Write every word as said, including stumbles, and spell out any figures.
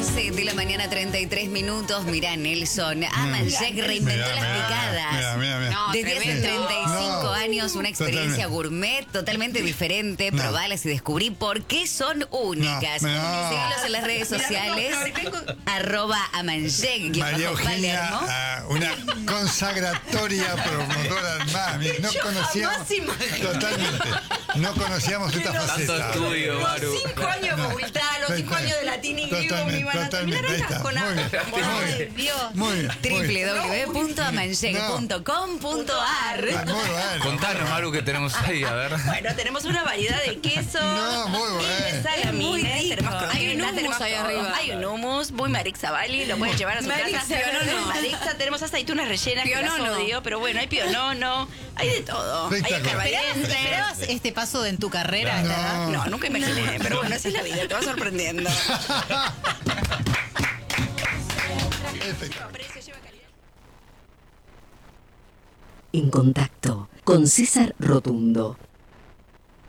once de la mañana, treinta y tres minutos. Mirá, Nelson. Amanjec reinventó Mirá, las mirá, picadas. mirá, mirá, mirá. No, Desde hace tremendo. treinta y cinco No, años, una experiencia totalmente. gourmet totalmente diferente. No. Probalas y descubrí por qué son únicas. No, no. Síguelos en las redes sociales. Arroba Amanjec. guión María bajo Eugenia, Palermo. ah, una consagratoria promotora más. No Yo conocíamos. jamás imaginé. Totalmente. No conocíamos esta Tanto faceta. Tanto estudio, Los Maru. cinco años de facultad, los Ahí cinco está. años de latín y griego me iban a terminar Totalmente, ahí acá está. con Muy bien, agua. muy Ay, bien. Dios. Muy bien. muy bien. doble u doble u doble u punto amanjec punto com punto a r. Ah, muy bueno. Contanos, Maru, que tenemos ahí, a ver. Bueno, tenemos una variedad de queso. No, muy bueno. Y de salamines. Es muy rico. Tenemos Hay croquetas, un tenemos hummus ahí todo. arriba. Hay un hummus, muy Marixa Bali, lo pueden llevar a su Marixa, casa. pionono. Marixa, tenemos aceitunas rellenas que las Pionono. odio, pero bueno, hay pionono, hay de todo. Hay Espectacular. escarbadientes. ¿Esperabas este paso de en tu carrera? No. ¿verdad? No, nunca imaginé, pero bueno, así es la vida, te va sorprendiendo. En contacto con César Rotundo.